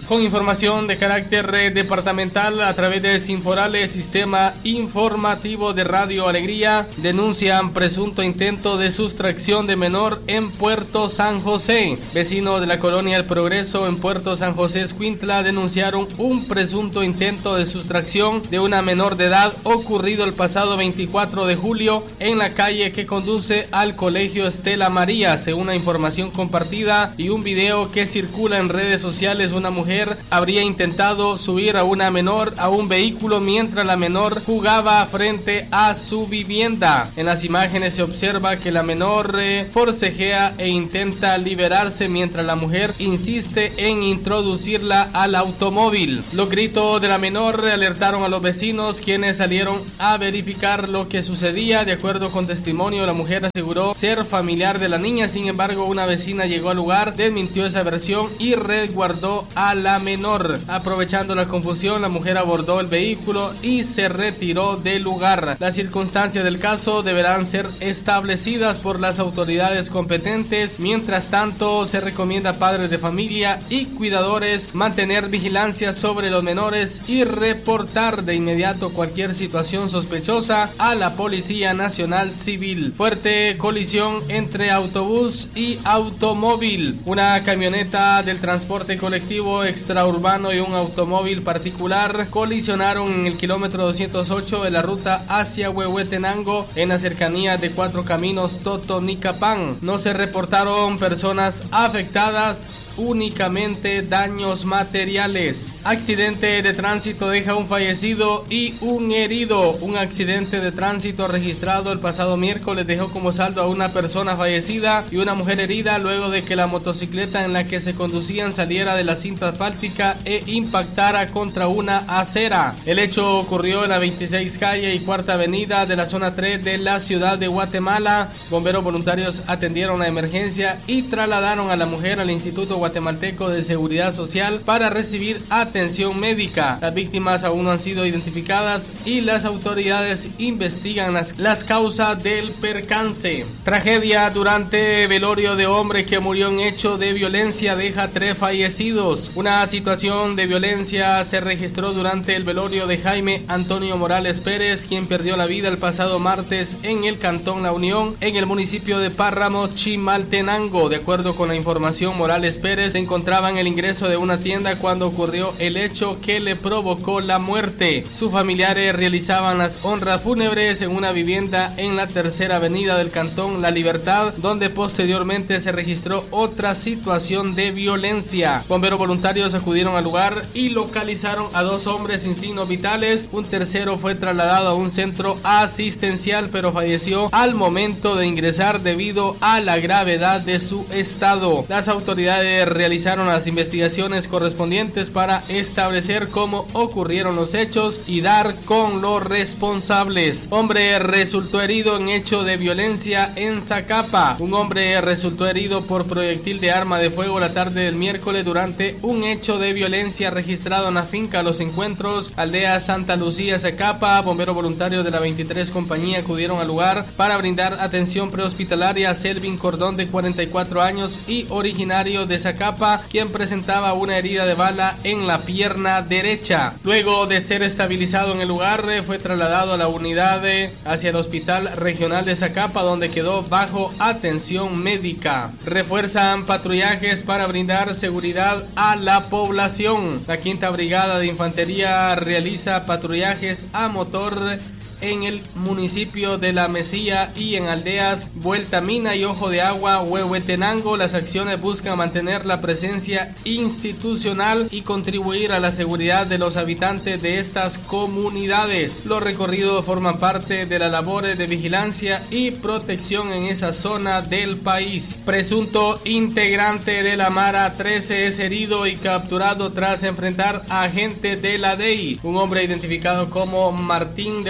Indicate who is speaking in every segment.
Speaker 1: Morales. Con información de carácter departamental a través de Sinforales, Sistema Informativo de Radio Alegría, denuncian presunto intento de sustracción de menor en Puerto San José. Vecinos de la colonia El Progreso en Puerto San José, Escuintla, denunciaron un presunto intento de sustracción de una menor de edad ocurrido el pasado 24 de julio en la calle que conduce al Colegio Estela María. Según la información compartida y un video que circula en redes sociales, una mujer habría intentado subir a una menor a un vehículo mientras la menor jugaba frente a su vivienda. En las imágenes se observa que la menor forcejea e intenta liberarse mientras la mujer insiste en introducirla al automóvil. Los gritos de la menor alertaron a los vecinos, quienes salieron a verificar lo que sucedía. De acuerdo con testimonio, la mujer aseguró ser familiar de la niña. Sin embargo, una vecina llegó al lugar, desmintió esa versión y resguardó a la menor. Aprovechando la confusión, la mujer abordó el vehículo y se retiró del lugar. Las circunstancias del caso deberán ser establecidas por las autoridades competentes. Mientras tanto, se recomienda a padres de familia y cuidadores mantener vigilancia sobre los menores y reportar de inmediato cualquier situación sospechosa a la Policía Nacional Civil. Fuerte colisión entre autobús y automóvil. Una camioneta del transporte colectivo extraurbano y un automóvil particular colisionaron en el kilómetro 208 de la ruta hacia Huehuetenango, en la cercanía de Cuatro Caminos, Totonicapán. No se reportaron personas afectadas, únicamente daños materiales. Accidente de tránsito deja un fallecido y un herido. Un accidente de tránsito registrado el pasado miércoles dejó como saldo a una persona fallecida y una mujer herida luego de que la motocicleta en la que se conducían saliera de la cinta asfáltica e impactara contra una acera. El hecho ocurrió en la 26 calle y Cuarta Avenida de la zona 3 de la ciudad de Guatemala. Bomberos voluntarios atendieron la emergencia y trasladaron a la mujer al Instituto Guatemalteco de Seguridad Social para recibir atención médica. Las víctimas aún no han sido identificadas y las autoridades investigan las causas del percance. Tragedia durante velorio de hombre que murió en hecho de violencia deja 3 fallecidos. Una situación de violencia se registró durante el velorio de Jaime Antonio Morales Pérez, quien perdió la vida el pasado martes en el Cantón La Unión, en el municipio de Páramo, Chimaltenango. De acuerdo con la información, Morales Pérez se encontraba en el ingreso de una tienda cuando ocurrió el hecho que le provocó la muerte. Sus familiares realizaban las honras fúnebres en una vivienda en la tercera avenida del Cantón La Libertad, donde posteriormente se registró otra situación de violencia. Bomberos voluntarios acudieron al lugar y localizaron a 2 hombres sin signos vitales. Un tercero fue trasladado a un centro asistencial, pero falleció al momento de ingresar debido a la gravedad de su estado. Las autoridades realizaron las investigaciones correspondientes para establecer cómo ocurrieron los hechos y dar con los responsables. Hombre resultó herido en hecho de violencia en Zacapa. Un hombre resultó herido por proyectil de arma de fuego la tarde del miércoles durante un hecho de violencia registrado en la finca Los Encuentros, aldea Santa Lucía, Zacapa. Bomberos voluntarios de la 23 compañía acudieron al lugar para brindar atención prehospitalaria a Selvin Cordón, de 44 años y originario de Zacapa, quien presentaba una herida de bala en la pierna derecha. Luego de ser estabilizado en el lugar, fue trasladado a la unidad hacia el Hospital Regional de Zacapa, donde quedó bajo atención médica. Refuerzan patrullajes para brindar seguridad a la población. La Quinta Brigada de Infantería realiza patrullajes a motor en el municipio de La Mesilla y en aldeas Vuelta Mina y Ojo de Agua, Huehuetenango. Las acciones buscan mantener la presencia institucional y contribuir a la seguridad de los habitantes de estas comunidades. Los recorridos forman parte de las labores de vigilancia y protección en esa zona del país. Presunto integrante de la Mara 13 es herido y capturado tras enfrentar a agentes de la DEI. Un hombre identificado como Martín, de 30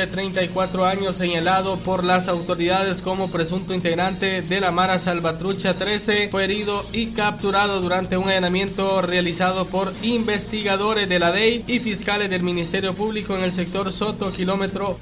Speaker 1: 34 años, señalado por las autoridades como presunto integrante de la Mara Salvatrucha 13, fue herido y capturado durante un allanamiento realizado por investigadores de la DEI y fiscales del Ministerio Público en el sector Soto, kilómetro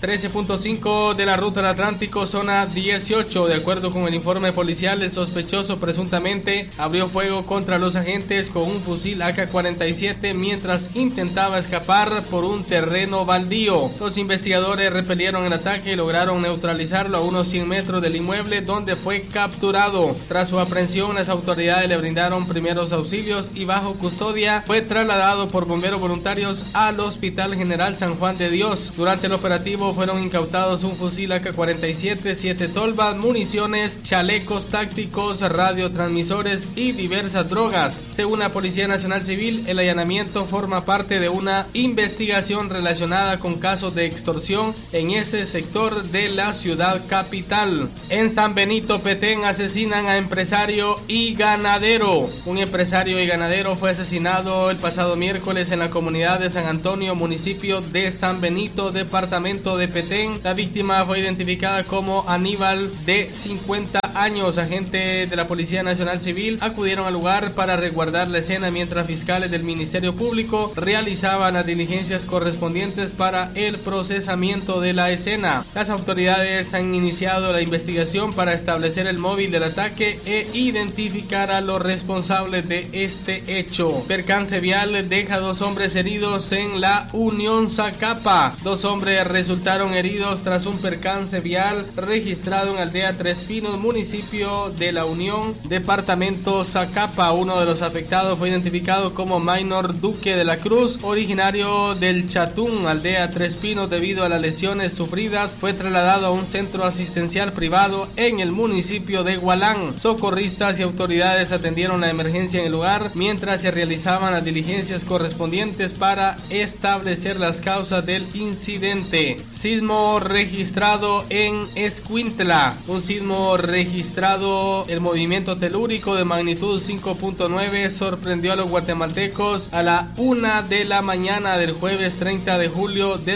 Speaker 1: 13.5 de la Ruta del Atlántico, zona 18. De acuerdo con el informe policial, el sospechoso presuntamente abrió fuego contra los agentes con un fusil AK-47 mientras intentaba escapar por un terreno baldío. Los investigadores repelieron el ataque y lograron neutralizarlo a unos 100 metros del inmueble donde fue capturado. Tras su aprehensión, las autoridades le brindaron primeros auxilios y bajo custodia fue trasladado por bomberos voluntarios al Hospital General San Juan de Dios. Durante el operativo fueron incautados un fusil AK-47, 7 tolvas, municiones, chalecos tácticos, radiotransmisores y diversas drogas. Según la Policía Nacional Civil, el allanamiento forma parte de una investigación relacionada con casos de extorsión en ese sector de la ciudad capital. En San Benito, Petén, asesinan a empresario y ganadero. Un empresario y ganadero fue asesinado el pasado miércoles en la comunidad de San Antonio, municipio de San Benito, departamento de Petén. La víctima fue identificada como Aníbal, de 50 años. Agentes de la Policía Nacional Civil acudieron al lugar para resguardar la escena mientras fiscales del Ministerio Público realizaban las diligencias correspondientes para el procesamiento de la escena. Las autoridades han iniciado la investigación para establecer el móvil del ataque e identificar a los responsables de este hecho. Percance vial deja 2 hombres heridos en la Unión Zacapa. 2 hombres resultaron heridos tras un percance vial registrado en Aldea Tres Pinos, municipio de La Unión, departamento Zacapa. Uno de los afectados fue identificado como Maynor Duque de la Cruz, originario del Chatún, Aldea Tres Pinos. Debido a las lesiones sufridas, fue trasladado a un centro asistencial privado en el municipio de Gualán. Socorristas y autoridades atendieron la emergencia en el lugar mientras se realizaban las diligencias correspondientes para establecer las causas del incidente. Sismo registrado en Escuintla. Un sismo registrado, el movimiento telúrico de magnitud 5.9 sorprendió a los guatemaltecos a la 1 de la mañana del jueves 30 de julio de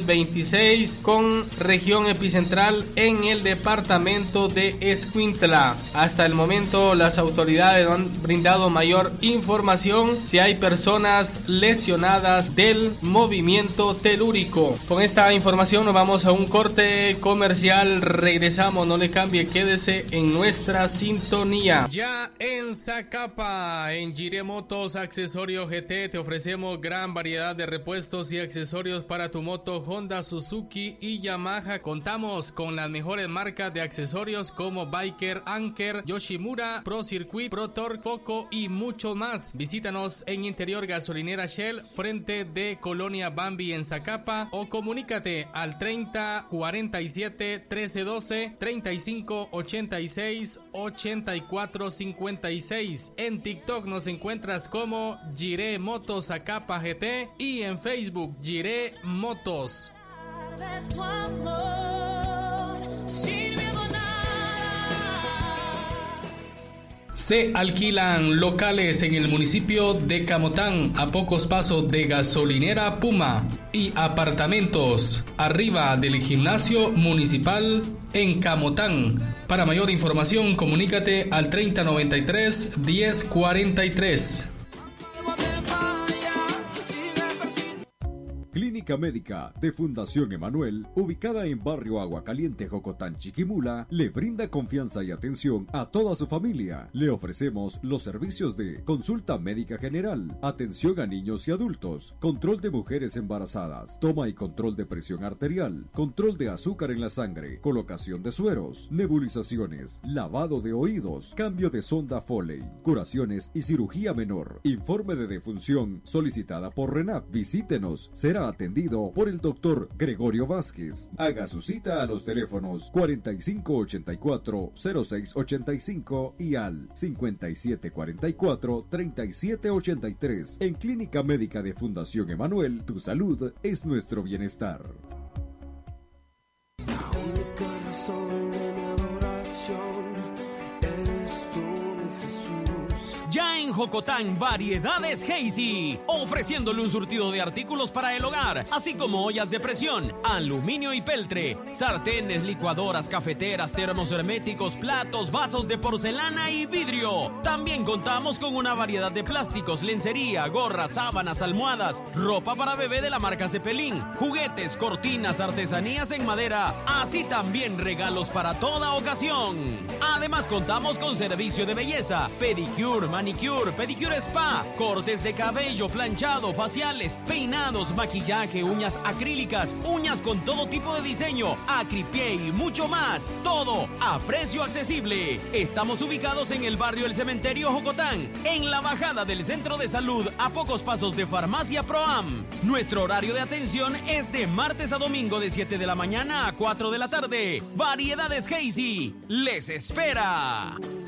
Speaker 1: 2026, con región epicentral en el departamento de Escuintla. Hasta el momento, las autoridades no han brindado mayor información si hay personas lesionadas del movimiento telúrico. Con esta información nos vamos a un corte comercial. Regresamos, no le cambie, quédese en nuestra sintonía. Ya en Zacapa, en Jiré Motos Accesorio GT, te ofrecemos gran variedad de repuestos y accesorios para tu moto Honda, Suzuki y Yamaha. Contamos con las mejores marcas de accesorios como Biker, Anker, Yoshimura, Pro Circuit, Pro Torque, Foco y mucho más. Visítanos en Interior Gasolinera Shell, frente de Colonia Bambi en Zacapa, o comunícate al 30 47 13 12, 35 86 84 56. En TikTok nos encuentras como Jiré Motos Zacapa GT y en Facebook Jiré Motos. Se alquilan locales en el municipio de Camotán, a pocos pasos de Gasolinera Puma, y apartamentos arriba del gimnasio municipal en Camotán. Para mayor información, comunícate al 3093 1043.
Speaker 2: Clínica Médica de Fundación Emanuel, ubicada en Barrio Agua Caliente, Jocotán, Chiquimula, le brinda confianza y atención a toda su familia. Le ofrecemos los servicios de consulta médica general, atención a niños y adultos, control de mujeres embarazadas, toma y control de presión arterial, control de azúcar en la sangre, colocación de sueros, nebulizaciones, lavado de oídos, cambio de sonda Foley, curaciones y cirugía menor. Informe de defunción solicitada por RENAP. Visítenos, será atendido por el doctor Gregorio Vázquez. Haga su cita a los teléfonos 4584-0685 y al 5744-3783. En Clínica Médica de Fundación Emanuel, tu salud es nuestro bienestar.
Speaker 3: Ya en Jocotán, Variedades Hazy, ofreciéndole un surtido de artículos para el hogar, así como ollas de presión, aluminio y peltre, sartenes, licuadoras, cafeteras, termos herméticos, platos, vasos de porcelana y vidrio. También contamos con una variedad de plásticos, lencería, gorras, sábanas, almohadas, ropa para bebé de la marca Cepelín, juguetes, cortinas, artesanías en madera, así también regalos para toda ocasión. Además contamos con servicio de belleza, pedicure, manicure, pedicure spa, cortes de cabello, planchado, faciales, peinados, maquillaje, uñas acrílicas, uñas con todo tipo de diseño, acripié y mucho más. Todo a precio accesible. Estamos ubicados en el barrio El Cementerio Jocotán, en la bajada del centro de salud, a pocos pasos de Farmacia Proam. Nuestro horario de atención es de martes a domingo de 7 de la mañana a 4 de la tarde. Variedades Hazy les espera.